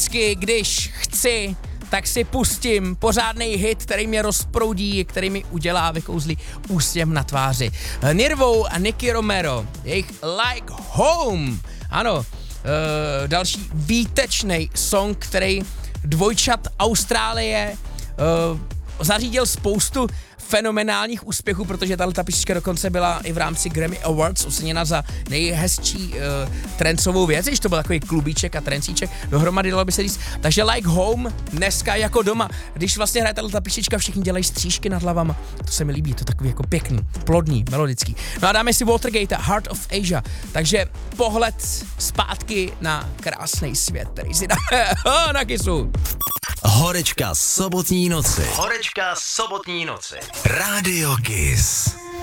vždycky, když chci, tak si pustím pořádnej hit, který mě rozproudí, který mi udělá vykouzlý úsměv na tváři. Nirvou a Nicky Romero, jejich Like Home. Ano, další výtečný song, který dvojčat Austrálie zařídil spoustu fenomenálních úspěchů, protože tato písnička dokonce byla i v rámci Grammy Awards oceněna za nejhezčí trencovou věc, když to byl takový klubíček a trencíček, dohromady dalo by se říct. Takže Like Home dneska jako doma, když vlastně hraje tato písnička, všichni dělají střížky nad hlavama. To se mi líbí, to je takový jako pěkný, plodný, melodický. No a dáme si Watergate, Heart of Asia. Takže pohled zpátky na krásný svět, který si dáme na Kissu. Horečka sobotní noci. Horečka sobotní noci. Radio Kiss.